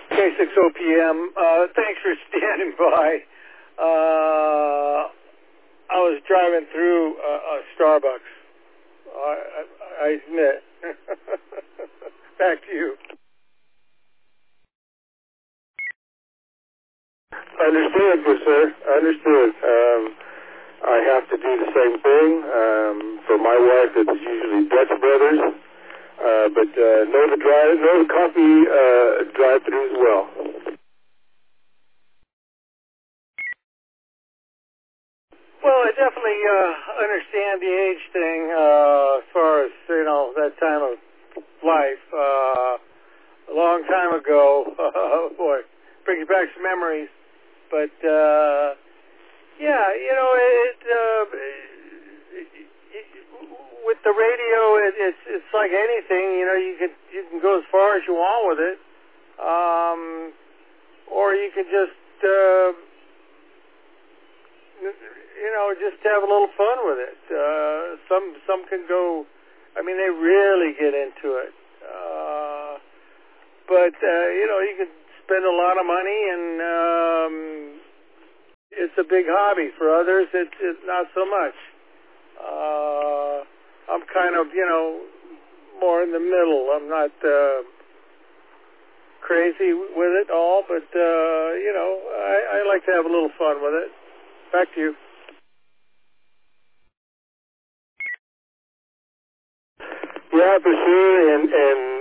K6OPM. Thanks for standing by. I was driving through a Starbucks. I admit. Back to you. Understood, good sir. Understood. I have to do the same thing. For my wife, it's usually Dutch Brothers. But know the coffee drive-through as well. Well, I definitely understand the age thing as far as, that time of life. A long time ago, oh boy, brings back some memories. But, with the radio, it's like anything, you can go as far as you want with it. Or you can just, just have a little fun with it. Some can go, they really get into it. But you can spend a lot of money, and it's a big hobby. For others, it's not so much. I'm kind of, more in the middle. I'm not crazy with it all, but, I like to have a little fun with it. Back to you. Yeah, for sure, and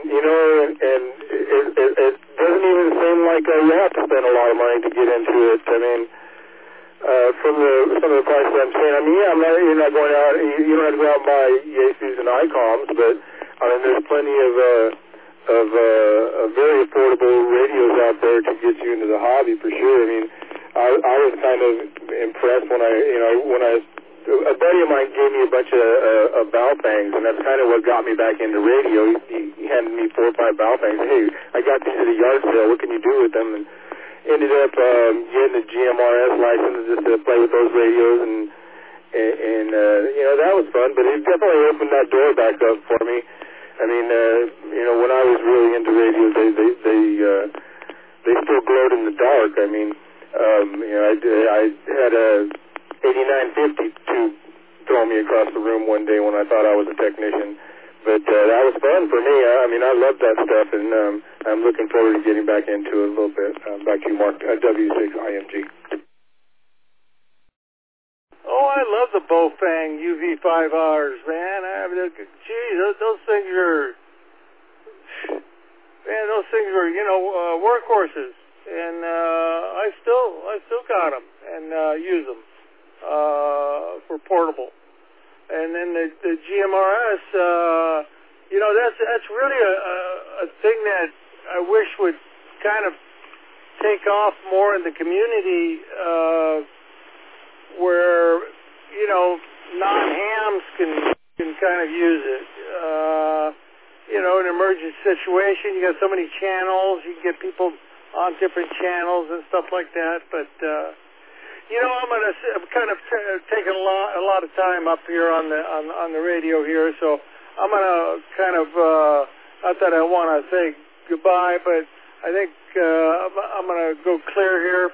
it doesn't even seem like you have to spend a lot of money to get into it. From some of the prices I'm seeing, you're not going out. You don't have to go out and buy Yaesus and ICOMs, but there's plenty of very affordable radios out there to get you into the hobby for sure. I was kind of impressed when a buddy of mine gave me a bunch of Baofangs, and that's kind of what got me back into radio. He handed me 4 or 5 Baofangs. Hey, I got these at a yard sale. What can you do with them? And ended up getting a GMRS license just to play with those radios, and that was fun. But it definitely opened that door back up for me. When I was really into radios, they still glowed in the dark. I had a 8950 tube thrown me across the room one day when I thought I was a technician. But that was fun for me. I love that stuff, and I'm looking forward to getting back into it a little bit. Back to you, Mark, W6IMG. Oh, I love the Baofeng UV5Rs, man. Those things are, workhorses, and I still got them and use them for portable. And then the GMRS, that's really a thing that I wish would kind of take off more in the community, where non-hams can kind of use it. In an emergency situation, you got so many channels, you can get people on different channels and stuff like that. But I'm kind of taking a lot of time up here on the radio here, so I'm gonna kind of not that I want to say goodbye, but I think I'm gonna go clear here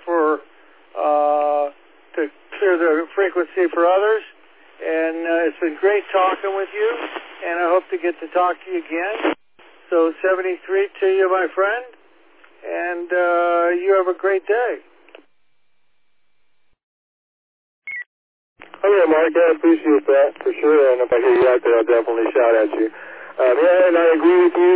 to clear the frequency for others. And it's been great talking with you, and I hope to get to talk to you again. So 73 to you, my friend, and you have a great day. Okay, Mark, I appreciate that for sure, and if I hear you out there, I'll definitely shout at you. And I agree with you.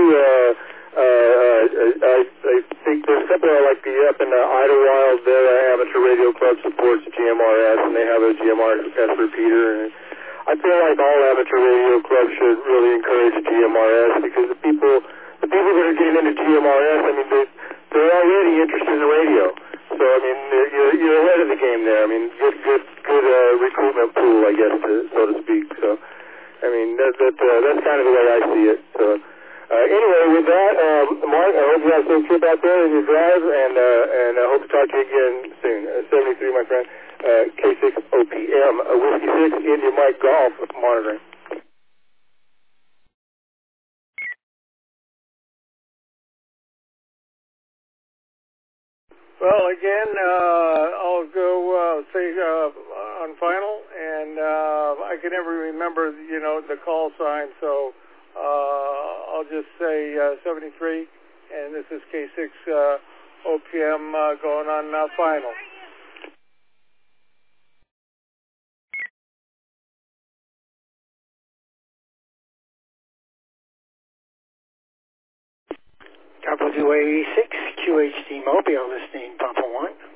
I think there's a couple like up in the Idlewild there, Amateur Radio Club supports GMRS, and they have a GMRS repeater. And I feel like all amateur radio clubs should really encourage GMRS, because the people that are getting into GMRS, they're already interested in radio. So you're ahead of the game there. Good recruitment pool, I guess, so to speak. So that's kind of the way I see it. So anyway, with that, Mark, I hope you have a safe trip out there in your drive, and I hope to talk to you again soon. 73, my friend. K6OPM, Whiskey 6, India Mike Golf monitoring. Well, again, I'll go say on final, and I can never remember, the call sign, so I'll just say 73, and this is K6 OPM going on final. WA6 QHD Mobile listening, Papa 1.